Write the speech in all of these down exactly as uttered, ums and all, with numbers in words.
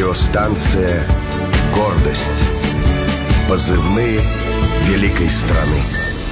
Радиостанция «Гордость». Позывные великой страны.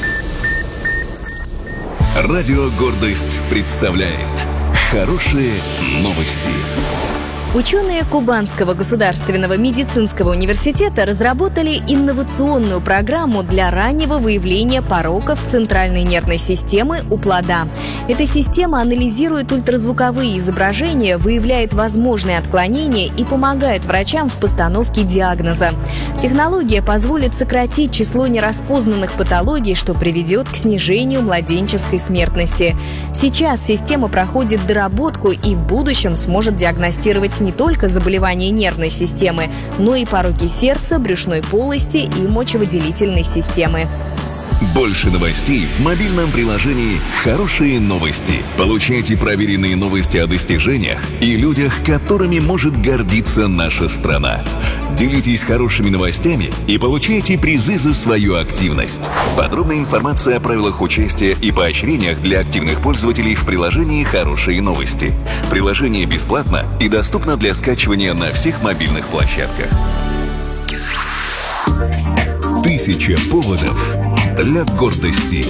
Радио «Гордость» представляет хорошие новости. Ученые Кубанского государственного медицинского университета разработали инновационную программу для раннего выявления пороков центральной нервной системы у плода. Эта система анализирует ультразвуковые изображения, выявляет возможные отклонения и помогает врачам в постановке диагноза. Технология позволит сократить число нераспознанных патологий, что приведет к снижению младенческой смертности. Сейчас система проходит доработку и в будущем сможет диагностировать не только заболевания нервной системы, но и пороки сердца, брюшной полости и мочевыделительной системы. Больше новостей в мобильном приложении «Хорошие новости». Получайте проверенные новости о достижениях и людях, которыми может гордиться наша страна. Делитесь хорошими новостями и получайте призы за свою активность. Подробная информация о правилах участия и поощрениях для активных пользователей в приложении «Хорошие новости». Приложение бесплатно и доступно для скачивания на всех мобильных площадках. Тысяча поводов для гордости.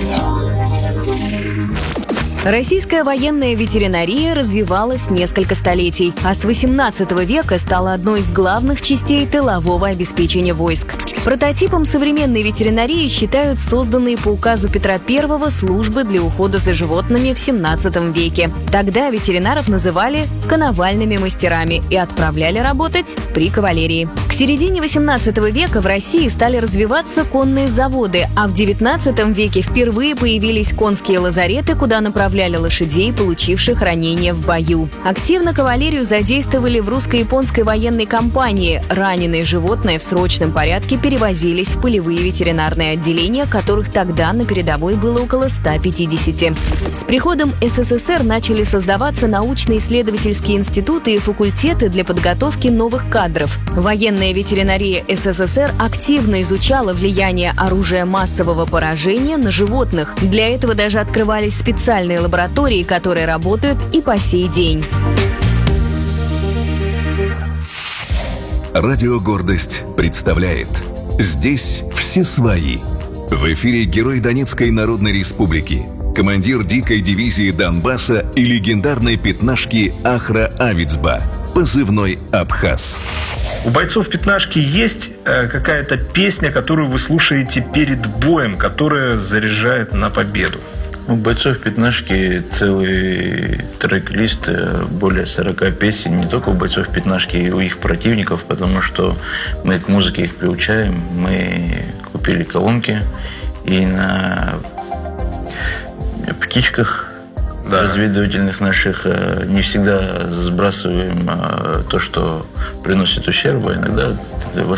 Российская военная ветеринария развивалась несколько столетий, а с восемнадцатого века стала одной из главных частей тылового обеспечения войск. Прототипом современной ветеринарии считают созданные по указу Петра Первого службы для ухода за животными в семнадцатом веке. Тогда ветеринаров называли коновальными мастерами и отправляли работать при кавалерии. К середине восемнадцатого века в России стали развиваться конные заводы, а в девятнадцатом веке впервые появились конские лазареты, куда направляли лошадей, получивших ранения в бою. Активно кавалерию задействовали в русско-японской военной кампании. Раненые животные в срочном порядке перевозились в полевые ветеринарные отделения, которых тогда на передовой было около ста пятидесяти. С приходом СССР начали создаваться научно-исследовательские институты и факультеты для подготовки новых кадров. Военная ветеринария СССР активно изучала влияние оружия массового поражения на животных. Для этого даже открывались специальные лаборатории, которые работают и по сей день. Радио «Гордость» представляет «Здесь все свои». В эфире герой Донецкой Народной Республики, командир дикой дивизии Донбасса и легендарной пятнашки Ахра Авицба, позывной «Абхаз». У бойцов пятнашки есть э, какая-то песня, которую вы слушаете перед боем, которая заряжает на победу? У бойцов пятнашки целый трек-лист, более сорока песен, не только у бойцов пятнашки, и у их противников, потому что мы к музыке их приучаем. Мы купили колонки и на птичках, да, разведывательных наших не всегда сбрасываем то, что приносит ущерб, а иногда